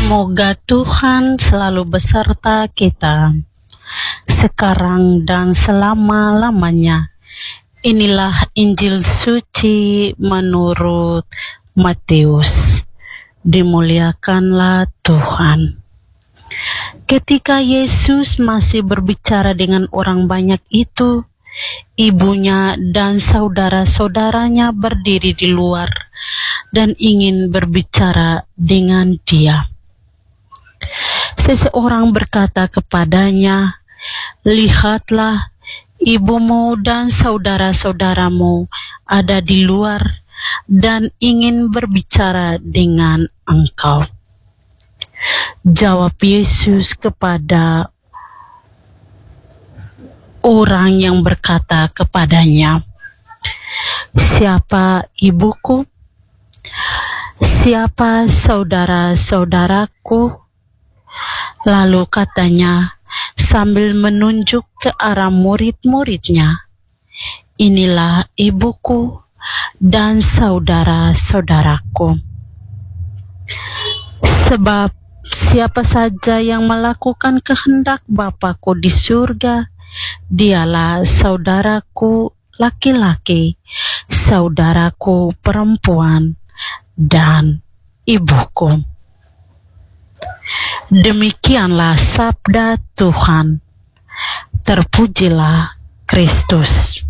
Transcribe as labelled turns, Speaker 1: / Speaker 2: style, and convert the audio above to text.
Speaker 1: Semoga Tuhan selalu beserta kita, sekarang dan selama-lamanya. Inilah Injil suci menurut Matius. Dimuliakanlah Tuhan. Ketika Yesus masih berbicara dengan orang banyak itu, ibunya dan saudara-saudaranya berdiri di luar dan ingin berbicara dengan dia. Seseorang berkata kepadanya, "Lihatlah, ibumu dan saudara-saudaramu ada di luar dan ingin berbicara dengan engkau." Jawab Yesus kepada orang yang berkata kepadanya, "Siapa ibuku? Siapa saudara-saudaraku?" Lalu katanya sambil menunjuk ke arah murid-muridnya, "Inilah ibuku dan saudara-saudaraku. Sebab siapa saja yang melakukan kehendak Bapa-Ku di surga, dialah saudaraku laki-laki, saudaraku perempuan, dan ibuku." Demikianlah sabda Tuhan. Terpujilah Kristus.